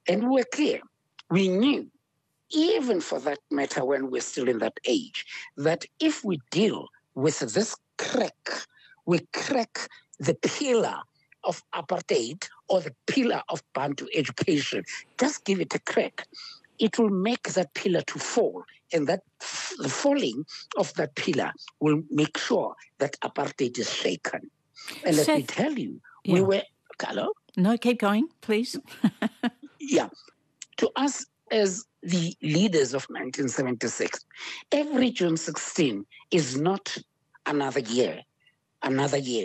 And we were clear. We knew, even for that matter when we're still in that age, that if we deal with this crack, we crack the pillar of apartheid or the pillar of Bantu education, just give it a crack, it will make that pillar to fall. And that the falling of that pillar will make sure that apartheid is shaken. And let me tell you, we were... Hello? No, keep going, please. Yeah. To us as the leaders of 1976, every June 16 is not another year, now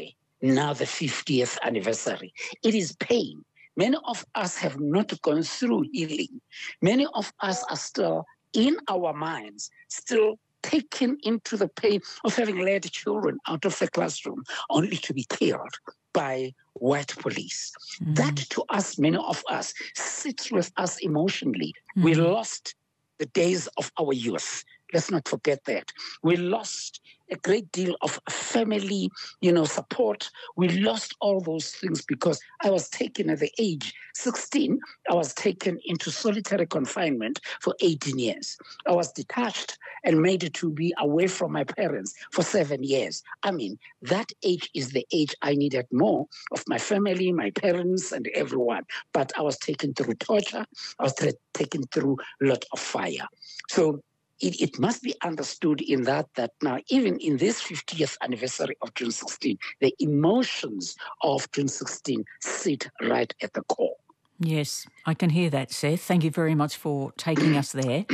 the 50th anniversary. It is pain. Many of us have not gone through healing. Many of us are still, in our minds, still taken into the pain of having led children out of the classroom only to be killed by white police. That, to us, many of us, sits with us emotionally. We lost the days of our youth. Let's not forget that. We lost a great deal of family, support. We lost all those things because I was taken at the age 16. I was taken into solitary confinement for 18 years. I was detached and made to be away from my parents for 7 years. I mean, that age is the age I needed more of my family, my parents, and everyone. But I was taken through torture. I was taken through a lot of fire. So it must be understood in that now, even in this 50th anniversary of June 16, the emotions of June 16 sit right at the core. Yes, I can hear that, Seth. Thank you very much for taking us there.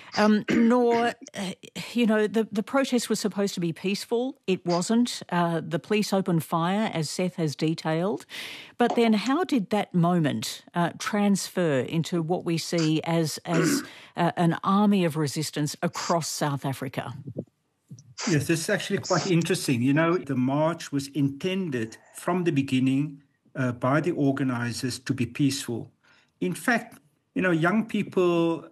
Noor, the protest was supposed to be peaceful. It wasn't. The police opened fire, as Seth has detailed. But then how did that moment transfer into what we see as an army of resistance across South Africa? Yes, this is actually quite interesting. The march was intended from the beginning by the organizers to be peaceful. In fact, young people,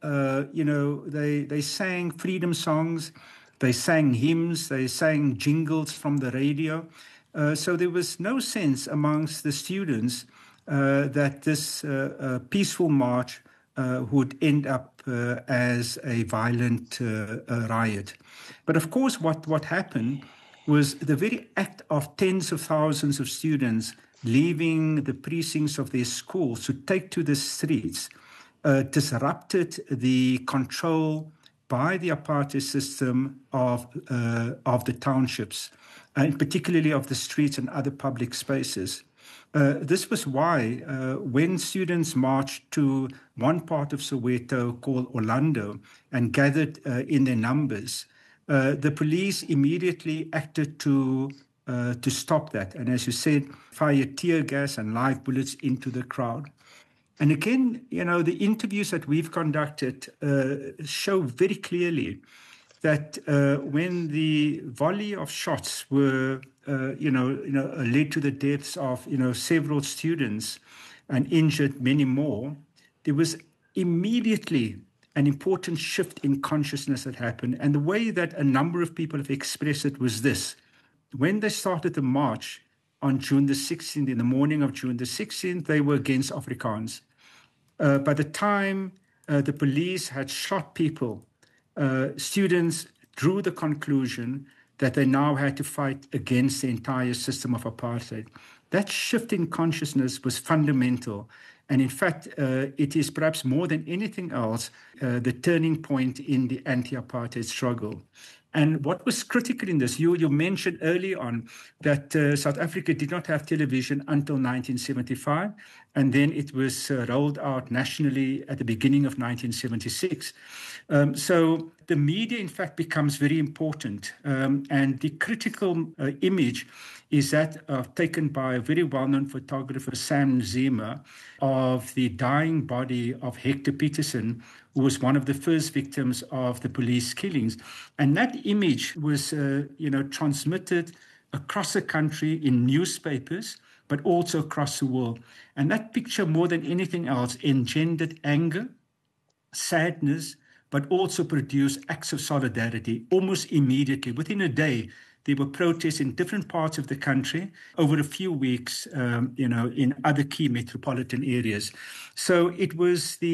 they sang freedom songs, they sang hymns, they sang jingles from the radio. So there was no sense amongst the students that this peaceful march would end up as a violent riot. But of course, what happened was the very act of tens of thousands of students leaving the precincts of their schools to take to the streets disrupted the control by the apartheid system of the townships, and particularly of the streets and other public spaces. This was why when students marched to one part of Soweto called Orlando and gathered in their numbers, the police immediately acted to stop that. And as you said, fired tear gas and live bullets into the crowd. And again, the interviews that we've conducted show very clearly that when the volley of shots were, led to the deaths of, several students and injured many more, there was immediately an important shift in consciousness that happened. And the way that a number of people have expressed it was this. When they started the march on June the 16th, in the morning of June the 16th, they were against Afrikaans. By the time the police had shot people, students drew the conclusion that they now had to fight against the entire system of apartheid. That shift in consciousness was fundamental. And in fact, it is perhaps more than anything else the turning point in the anti-apartheid struggle. And what was critical in this, you mentioned early on that South Africa did not have television until 1975, and then it was rolled out nationally at the beginning of 1976. So the media, in fact, becomes very important. And the critical image is that taken by a very well-known photographer, Sam Nzima, of the dying body of Hector Peterson, who was one of the first victims of the police killings. And that image was, transmitted across the country in newspapers, but also across the world. And that picture, more than anything else, engendered anger, sadness, but also produced acts of solidarity almost immediately. Within a day, there were protests in different parts of the country over a few weeks, in other key metropolitan areas. So it was the